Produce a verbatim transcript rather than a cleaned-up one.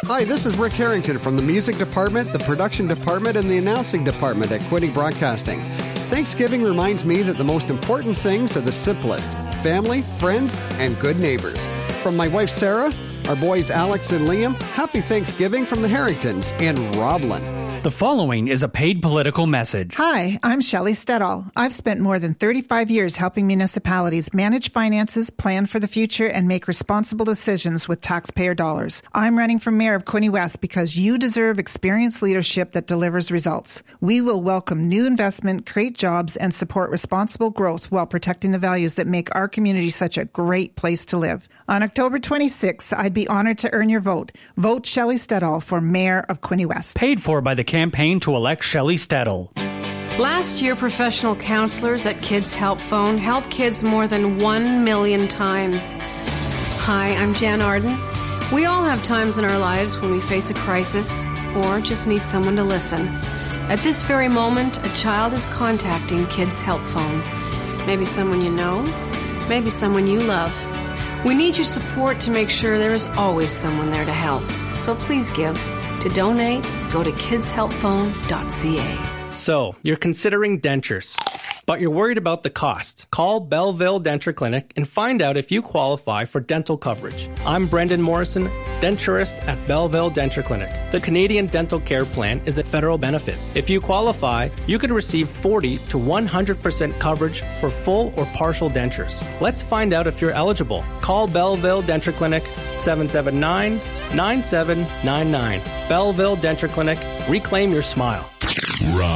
Hi, this is Rick Harrington from the music department, the production department, and the announcing department at Quinte Broadcasting. Thanksgiving reminds me that the most important things are the simplest: family, friends, and good neighbors. From my wife Sarah, our boys Alex and Liam, happy Thanksgiving from the Harringtons and Roblin. The following is a paid political message. Hi, I'm Shelley Steadall. I've spent more than thirty-five years helping municipalities manage finances, plan for the future, and make responsible decisions with taxpayer dollars. I'm running for mayor of Quinte West because you deserve experienced leadership that delivers results. We will welcome new investment, create jobs, and support responsible growth while protecting the values that make our community such a great place to live. On October twenty-sixth, I'd be honored to earn your vote. Vote Shelley Steadall for mayor of Quinte West. Paid for by the campaign to elect Shelley Steadall. Last year, professional counselors at Kids Help Phone helped kids more than one million times. Hi, I'm Jan Arden. We all have times in our lives when we face a crisis or just need someone to listen. At this very moment, a child is contacting Kids Help Phone. Maybe someone you know, maybe someone you love. We need your support to make sure there is always someone there to help. So please give. To donate, go to kids help phone dot c a. So, you're considering dentures, but you're worried about the cost. Call Belleville Denture Clinic and find out if you qualify for dental coverage. I'm Brendan Morrison, denturist at Belleville Denture Clinic. The Canadian Dental Care Plan is a federal benefit. If you qualify, you could receive forty to one hundred percent coverage for full or partial dentures. Let's find out if you're eligible. Call Belleville Denture Clinic, seven seven nine, nine seven nine nine. Belleville Denture Clinic. Reclaim your smile.